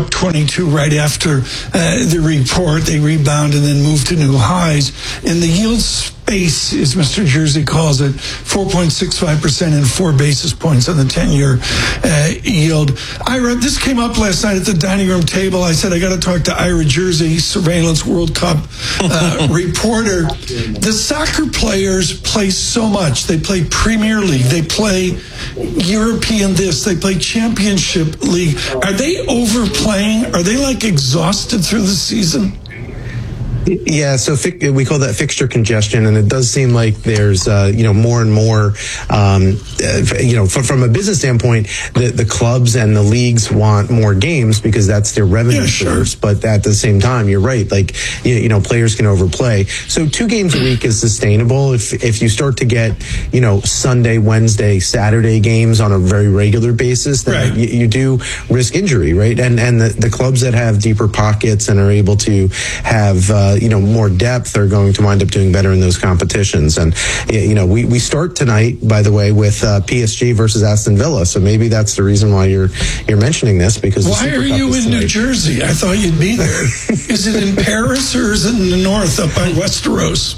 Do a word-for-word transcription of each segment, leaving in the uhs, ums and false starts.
buck twenty-two right after uh, the report. They rebound and then move to new highs. And the yield space, as Mister Jersey calls it, four point six five percent and four basis points on the ten-year uh, yield. Ira, this came up last night at the dining room table. I said, I got to talk to Ira Jersey, Surveillance World Cup uh, reporter. The soccer players play so much. They play Premier League. They play European this. They play Championship League. Are they overplaying? Are they like exhausted through the season? Yeah, so fi- we call that fixture congestion, and it does seem like there's, uh, you know, more and more, um, uh, you know, from, from a business standpoint, the, the clubs and the leagues want more games because that's their revenue yeah, sure. source. But at the same time, you're right, like, you, you know, players can overplay. So two games a week is sustainable. If if you start to get, you know, Sunday, Wednesday, Saturday games on a very regular basis, then right. you, you do risk injury, right? And and the, the clubs that have deeper pockets and are able to have, uh, you know, more depth are going to wind up doing better in those competitions. And, you know, we, we start tonight, by the way, with uh, P S G versus Aston Villa. So maybe that's the reason why you're you're mentioning this. Because why are you in tonight. New Jersey? I thought you'd be there. Is it in Paris or is it in the north up by Westeros?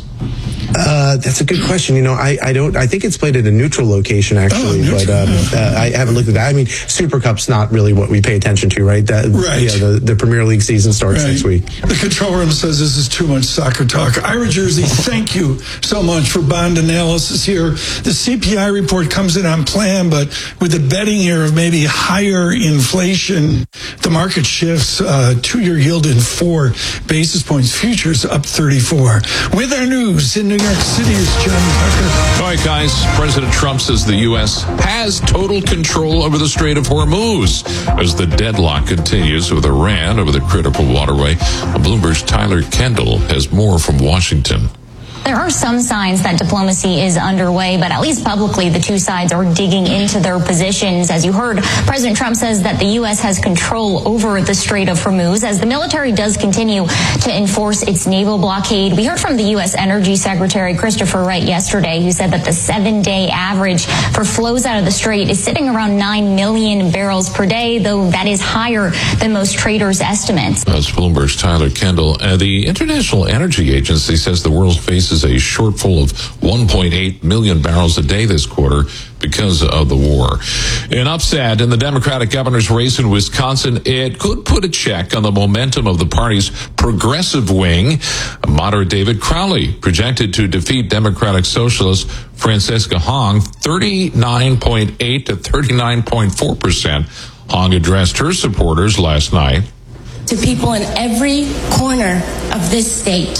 Uh, that's a good question. You know, I, I don't, I think it's played at a neutral location actually, oh, but um, uh, I haven't looked at that. I mean, Super Cup's not really what we pay attention to, right? That, right. Yeah, the, the Premier League season starts right. next week. The control room says this is too much soccer talk. Ira Jersey, thank you so much for bond analysis here. The C P I report comes in on plan, but with the betting here of maybe higher inflation, the market shifts. Uh, two-year yield in four basis points. Futures up thirty-four. With our news in New York City is John Tucker. All right, guys. President Trump says the U S has total control over the Strait of Hormuz as the deadlock continues with Iran over the critical waterway. Bloomberg's Tyler Kendall has more from Washington. There are some signs that diplomacy is underway, but at least publicly, the two sides are digging into their positions. As you heard, President Trump says that the U S has control over the Strait of Hormuz as the military does continue to enforce its naval blockade. We heard from the U S Energy Secretary Christopher Wright yesterday, who said that the seven-day average for flows out of the strait is sitting around nine million barrels per day, though that is higher than most traders' estimates. That's Bloomberg's Tyler Kendall. Uh, the International Energy Agency says the world faces a shortfall of one point eight million barrels a day this quarter because of the war. An upset in the Democratic governor's race in Wisconsin, it could put a check on the momentum of the party's progressive wing. Moderate David Crowley projected to defeat Democratic Socialist Francisca Hong thirty-nine point eight to thirty-nine point four percent. Hong addressed her supporters last night. To people in every corner of this state,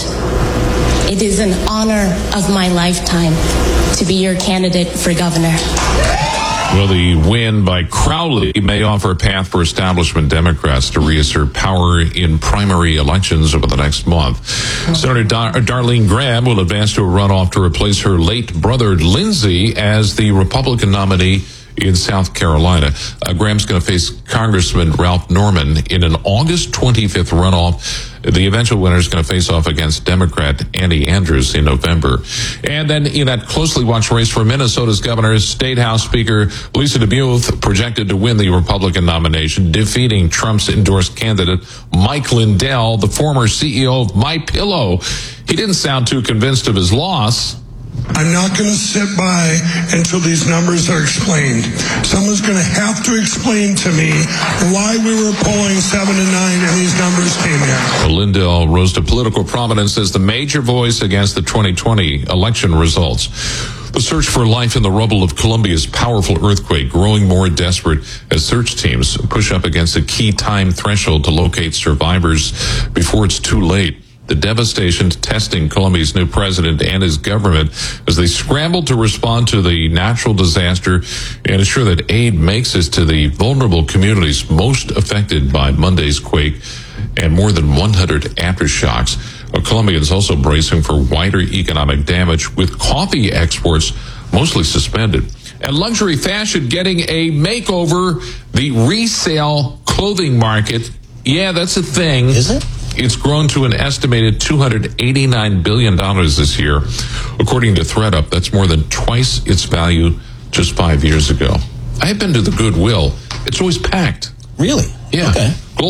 it is an honor of my lifetime to be your candidate for governor. Well, the win by Crowley may offer a path for establishment Democrats to reassert power in primary elections over the next month. Senator Dar- Darlene Graham will advance to a runoff to replace her late brother Lindsey as the Republican nominee in South Carolina. Uh, Graham's going to face Congressman Ralph Norman in an August twenty-fifth runoff. The eventual winner is going to face off against Democrat Andy Andrews in November. And then in that closely watched race for Minnesota's governor, State House Speaker Lisa DeMuth projected to win the Republican nomination, defeating Trump's endorsed candidate Mike Lindell, the former C E O of MyPillow. He didn't sound too convinced of his loss. I'm not going to sit by until these numbers are explained. Someone's going to have to explain to me why we were polling seven to nine and these numbers came in. Lindell rose to political prominence as the major voice against the twenty twenty election results. The search for life in the rubble of Colombia's powerful earthquake growing more desperate as search teams push up against a key time threshold to locate survivors before it's too late. The devastation testing Colombia's new president and his government as they scramble to respond to the natural disaster and ensure that aid makes it to the vulnerable communities most affected by Monday's quake and more than one hundred aftershocks. Well, Colombia is also bracing for wider economic damage with coffee exports mostly suspended. And luxury fashion getting a makeover, the resale clothing market. Yeah, that's a thing. Is it? It's grown to an estimated two hundred eighty-nine billion dollars this year. According to ThreadUp, that's more than twice its value just five years ago. I have been to the Goodwill. It's always packed. Really? Yeah. Okay. Global News.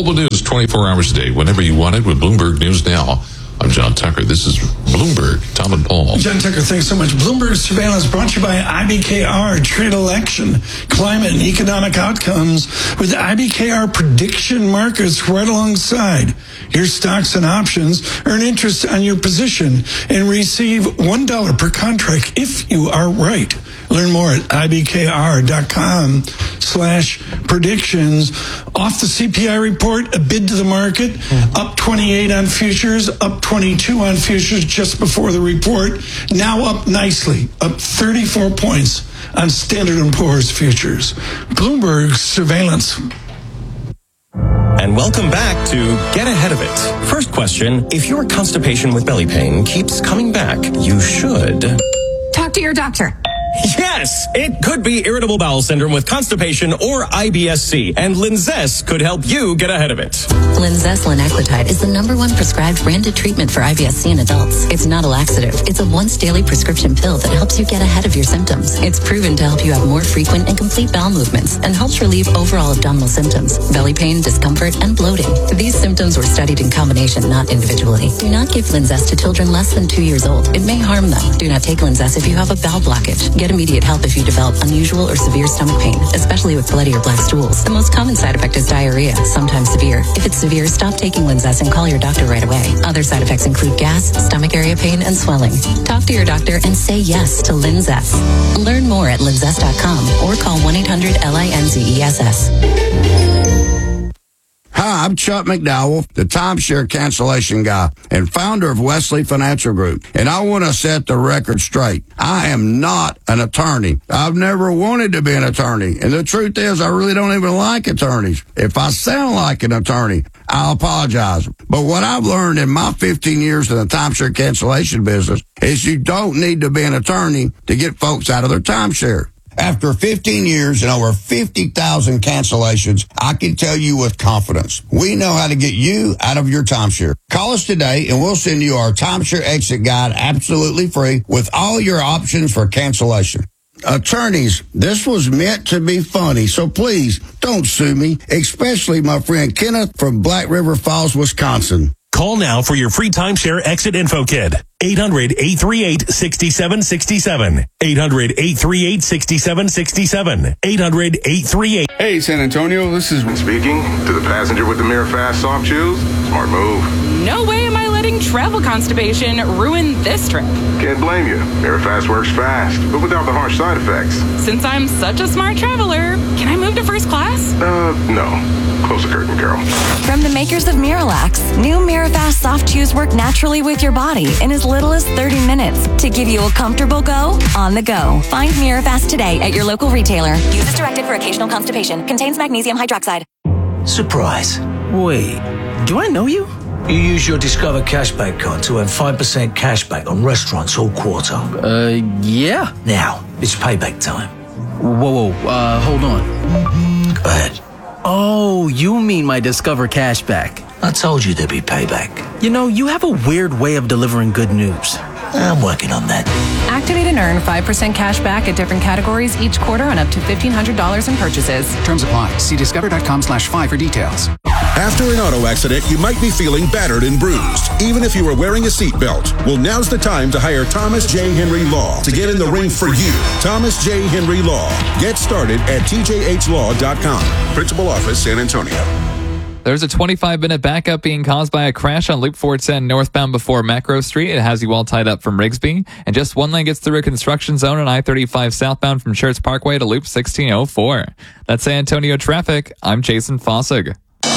twenty-four hours a day, whenever you want it, with Bloomberg News Now. I'm John Tucker. This is Bloomberg. Tom and Paul. John Tucker, thanks so much. Bloomberg Surveillance brought to you by I B K R. Trade election, climate, and economic outcomes with I B K R prediction markets right alongside your stocks and options. Earn interest on your position and receive one dollar per contract if you are right. Learn more at ibkr.com slash predictions. Off the C P I report, a bid to the market, up twenty-eight on futures, up twenty-two on futures just before the report. Now up nicely, up thirty-four points on Standard and Poor's futures. Bloomberg Surveillance. And welcome back to Get Ahead of It. First question, if your constipation with belly pain keeps coming back, you should talk to your doctor. Yes, it could be irritable bowel syndrome with constipation or I B S C, and Linzess could help you get ahead of it. Linzess linaclotide is the number one prescribed branded treatment for I B S C in adults. It's not a laxative. It's a once daily prescription pill that helps you get ahead of your symptoms. It's proven to help you have more frequent and complete bowel movements and helps relieve overall abdominal symptoms, belly pain, discomfort, and bloating. These symptoms were studied in combination, not individually. Do not give Linzess to children less than two years old. It may harm them. Do not take Linzess if you have a bowel blockage. Get immediate help if you develop unusual or severe stomach pain, especially with bloody or black stools. The most common side effect is diarrhea, sometimes severe. If it's severe, stop taking Linzess and call your doctor right away. Other side effects include gas, stomach area pain, and swelling. Talk to your doctor and say yes to Linzess. Learn more at linzess dot com or call one eight hundred L I N Z E S S. Hi, I'm Chuck McDowell, the timeshare cancellation guy and founder of Wesley Financial Group. And I want to set the record straight. I am not an attorney. I've never wanted to be an attorney. And the truth is, I really don't even like attorneys. If I sound like an attorney, I'll apologize. But what I've learned in my fifteen years in the timeshare cancellation business is you don't need to be an attorney to get folks out of their timeshare. After fifteen years and over fifty thousand cancellations, I can tell you with confidence, we know how to get you out of your timeshare. Call us today and we'll send you our timeshare exit guide absolutely free with all your options for cancellation. Attorneys, this was meant to be funny, so please don't sue me, especially my friend Kenneth from Black River Falls, Wisconsin. Call now for your free timeshare exit info kit. eight hundred, eight three eight, six seven six seven. eight hundred, eight three eight, six seven six seven. eight hundred, eight three eight. Hey, San Antonio, this is speaking to the passenger with the MiraFast soft chews. Smart move. No way am I letting travel constipation ruin this trip. Can't blame you. MiraFast works fast, but without the harsh side effects. Since I'm such a smart traveler, can I move to first class? Uh, no. Close the curtain, Carol. From the makers of Miralax, new MiraFast soft chews work naturally with your body in as little as thirty minutes to give you a comfortable go on the go. Find MiraFast today at your local retailer. Use as directed for occasional constipation. Contains magnesium hydroxide. Surprise. Wait, do I know you? You use your Discover Cashback card to earn five percent cashback on restaurants all quarter. Uh, yeah. Now, it's payback time. Whoa, whoa, uh, hold on. Go ahead. Oh, you mean my Discover Cashback. I told you there'd be payback. You know, you have a weird way of delivering good news. I'm working on that. Activate and earn five percent cash back at different categories each quarter on up to fifteen hundred dollars in purchases. Terms apply. See discover.com slash five for details. After an auto accident, you might be feeling battered and bruised, even if you are wearing a seatbelt. Well, now's the time to hire Thomas J. Henry Law to get in the ring for you. Thomas J. Henry Law. Get started at T J H law dot com. Principal Office, San Antonio. There's a twenty-five minute backup being caused by a crash on Loop four ten northbound before Macro Street. It has you all tied up from Rigsby. And just one lane gets through a construction zone on I thirty-five southbound from Schertz Parkway to Loop sixteen oh four. That's San Antonio traffic. I'm Jason Fossig.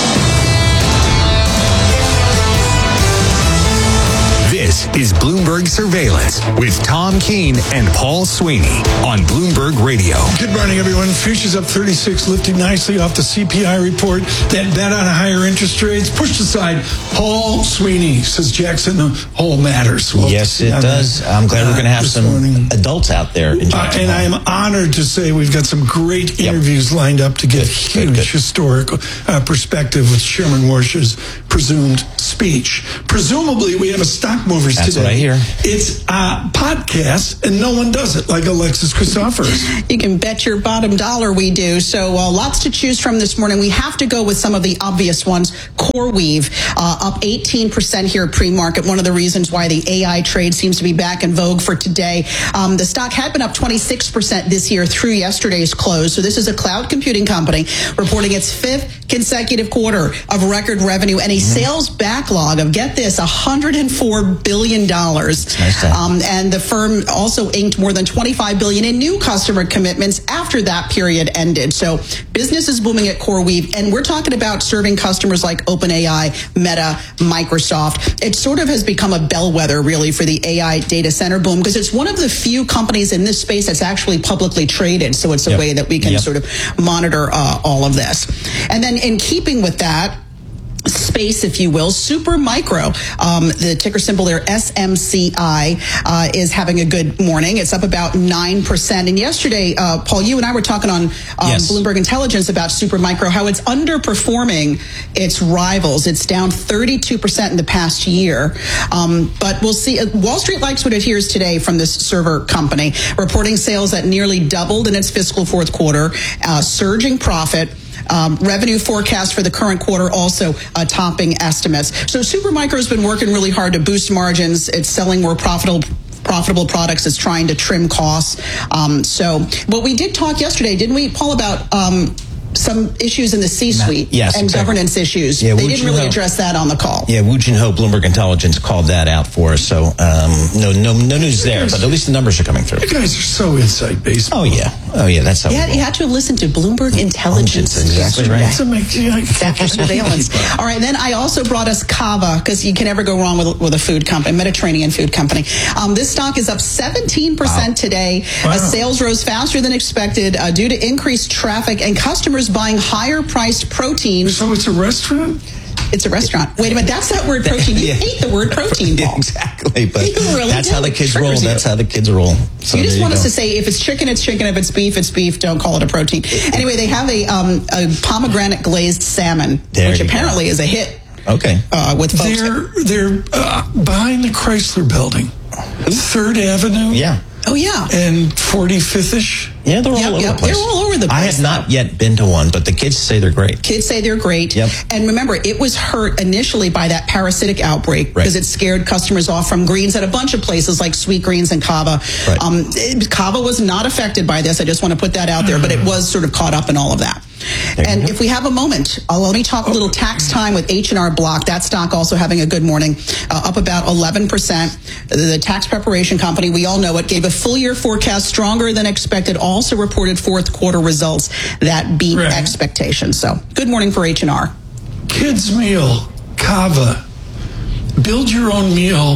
This is Bloomberg Surveillance with Tom Keene and Paul Sweeney on Bloomberg Radio. Good morning, everyone. Futures up thirty-six, lifting nicely off the C P I report. That bet on higher interest rates pushed aside. Paul Sweeney says Jackson Hole matters. Well, yes, it does. That. I'm glad uh, we're going to have some morning. adults out there. In uh, and I am honored to say we've got some great yep. interviews lined up to get good, huge good, good. historical uh, perspective with Sherman Warsh's presumed speech. Presumably, we have a stock movers That's today. What I hear. It's a podcast, and no one does it like Alexis Christophers. You can bet your bottom dollar we do. So uh, lots to choose from this morning. We have to go with some of the obvious ones. CoreWeave, uh, up eighteen percent here at pre-market. One of the reasons why the A I trade seems to be back in vogue for today. Um, the stock had been up twenty-six percent this year through yesterday's close. So this is a cloud computing company reporting its fifth consecutive quarter of record revenue and a mm-hmm. sales backlog of, get this, one hundred four billion dollars. Nice um, and the firm also inked more than twenty-five billion dollars in new customer commitments after that period ended. So business is booming at CoreWeave, and we're talking about serving customers like OpenAI, Meta, Microsoft. It sort of has become a bellwether, really, for the A I data center boom, because it's one of the few companies in this space that's actually publicly traded. So it's a yep. way that we can yep. sort of monitor uh, all of this. And then in keeping with that space, if you will, Supermicro, um, the ticker symbol there, S M C I, uh, is having a good morning. It's up about nine percent. And yesterday, uh, Paul, you and I were talking on um, yes. Bloomberg Intelligence about Supermicro, how it's underperforming its rivals. It's down thirty-two percent in the past year. Um, but we'll see. Wall Street likes what it hears today from this server company, reporting sales that nearly doubled in its fiscal fourth quarter, uh, surging profit. Um, revenue forecast for the current quarter also uh, topping estimates. So Supermicro has been working really hard to boost margins. It's selling more profitable profitable products. It's trying to trim costs. Um, so, but we did talk yesterday, didn't we, Paul, about um, some issues in the C-suite yes, and exactly. governance issues. Yeah, they Woo didn't Jin really Ho. address that on the call. Yeah, Woo Jin Ho, Bloomberg Intelligence, called that out for us. So um, no, no, no news there, but at least the numbers are coming through. You guys are so insight-based. Oh yeah, oh yeah, that's how. You had, we you had to listen to Bloomberg Intelligence. Exactly right. That's a make, yeah, After surveillance. All right, then I also brought us Kava, because you can never go wrong with, with a food company, Mediterranean food company. Um, this stock is up seventeen percent wow. today. Wow. Uh, sales rose faster than expected uh, due to increased traffic and customers buying higher-priced protein. So it's a restaurant? It's a restaurant. Wait a minute, that's that word protein. You yeah. hate the word protein, Paul. Exactly, but really that's do. how the kids Triggers roll. you. That's how the kids roll. So you just you want go. us to say, if it's chicken, it's chicken. If it's beef, it's beef. Don't call it a protein. Anyway, they have a, um, a pomegranate glazed salmon, there which apparently go. is a hit. Okay. Uh, with folks. They're, they're uh, behind the Chrysler building. Third Avenue? Yeah. Oh, yeah. And forty-fifth-ish? Yeah, they're all yep, over yep. the place. They're all over the place. I have not yet been to one, but the kids say they're great. Kids say they're great. Yep. And remember, it was hurt initially by that parasitic outbreak because right. it scared customers off from greens at a bunch of places like Sweet Greens and Kava. Right. Um, it, Kava was not affected by this. I just want to put that out there, but it was sort of caught up in all of that. There and if we have a moment, uh, let me talk a little tax time with H and R Block. That stock also having a good morning, uh, up about eleven percent. The tax preparation company, we all know it, gave a full year forecast stronger than expected, also reported fourth quarter results that beat right. expectations. So good morning for H and R. Kids meal, Kava. Build your own meal.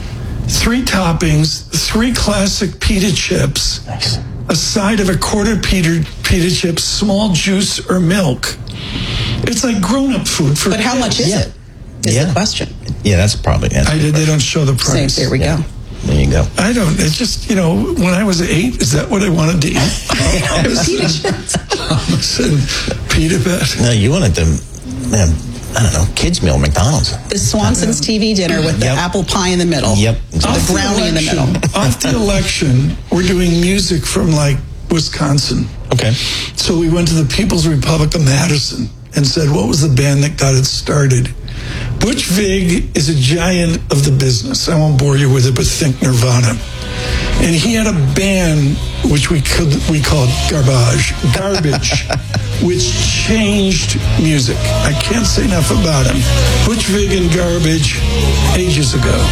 Three toppings, three classic pita chips. Nice. A side of a quarter pita, pita chips, small juice or milk. It's like grown-up food for But how kids. much is yeah. it? Is yeah. the question. Yeah, that's probably it. I did, they don't show the price. Same, there we yeah. go. There you go. I don't, it's just, you know, when I was eight, is that what I wanted to eat? It was pita chips. Hummus and pita bread. No, you wanted to, man, I don't know, kids meal, McDonald's. The Swanson's T V dinner with the yep. apple pie in the middle. Yep. Off The brownie in the middle. Off the election, we're doing music from like Wisconsin. Okay. So we went to the People's Republic of Madison and said, what was the band that got it started? Butch Vig is a giant of the business. I won't bore you with it, but think Nirvana. And he had a band which we could we called Garbage, Garbage, which changed music. I can't say enough about him. Butch Vig and Garbage, ages ago.